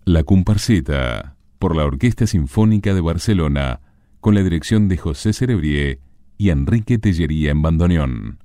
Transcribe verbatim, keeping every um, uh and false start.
La Comparseta, por la Orquesta Sinfónica de Barcelona, con la dirección de José Cerebrié y Enrique Tellería en bandoneón.